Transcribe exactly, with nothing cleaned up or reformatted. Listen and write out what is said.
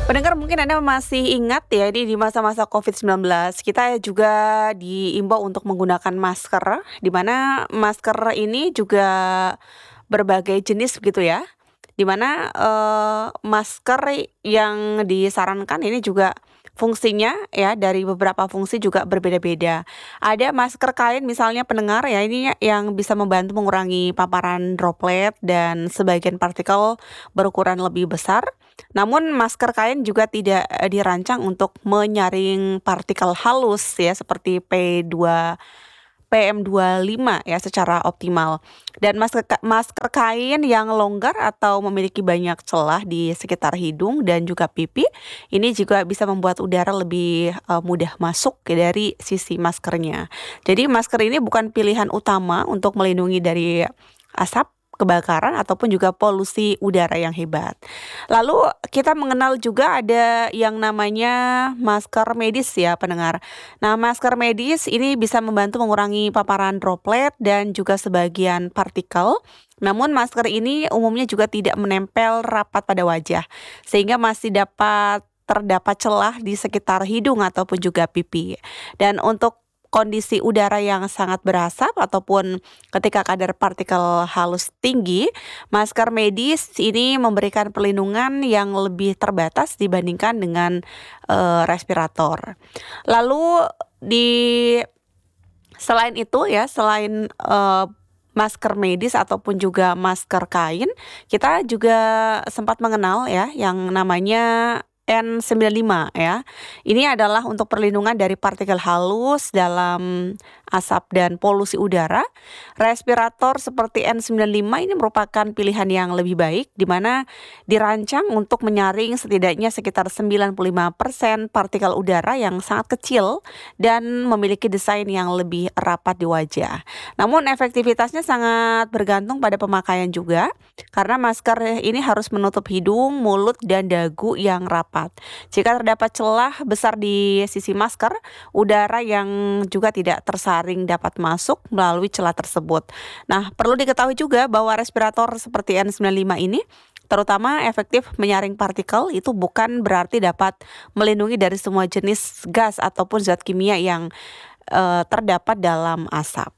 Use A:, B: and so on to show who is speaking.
A: Pendengar mungkin Anda masih ingat ya, ini di masa-masa covid sembilan belas kita juga diimbau untuk menggunakan masker, di mana masker ini juga berbagai jenis begitu ya. Di mana, eee, masker yang disarankan ini juga fungsinya ya, dari beberapa fungsi juga berbeda-beda. Ada masker kain misalnya pendengar ya, ini yang bisa membantu mengurangi paparan droplet dan sebagian partikel berukuran lebih besar. Namun masker kain juga tidak, eee, dirancang untuk menyaring partikel halus ya, seperti P dua P M dua lima ya secara optimal. Dan masker ka masker kain yang longgar atau memiliki banyak celah di sekitar hidung dan juga pipi, ini juga bisa membuat udara lebih, eee, mudah masuk ya dari sisi maskernya. Jadi masker ini bukan pilihan utama untuk melindungi dari asap, kebakaran, ataupun juga polusi udara yang hebat. Lalu kita mengenal juga ada yang namanya masker medis ya pendengar. Nah, masker medis ini bisa membantu mengurangi paparan droplet dan juga sebagian partikel. Namun masker ini umumnya juga tidak menempel rapat pada wajah, sehingga masih dapat terdapat celah di sekitar hidung ataupun juga pipi. Dan untuk kondisi udara yang sangat berasap ataupun ketika kadar partikel halus tinggi, masker medis ini memberikan perlindungan yang lebih terbatas dibandingkan dengan, eee, respirator. Lalu di selain itu ya, selain, eee, masker medis ataupun juga masker kain, kita juga sempat mengenal ya yang namanya N sembilan lima ya. Ini adalah untuk perlindungan dari partikel halus dalam asap dan polusi udara. Respirator seperti N sembilan lima ini merupakan pilihan yang lebih baik, di mana dirancang untuk menyaring setidaknya sekitar sembilan puluh lima persen partikel udara yang sangat kecil dan memiliki desain yang lebih rapat di wajah. Namun efektivitasnya sangat bergantung pada pemakaian juga, karena masker ini harus menutup hidung, mulut, dan dagu yang rapat. Jika terdapat celah besar di sisi masker, udara yang juga tidak tersaring dapat masuk melalui celah tersebut. Nah, perlu diketahui juga bahwa respirator seperti N sembilan lima ini terutama efektif menyaring partikel, itu bukan berarti dapat melindungi dari semua jenis gas ataupun zat kimia yang, eee, terdapat dalam asap.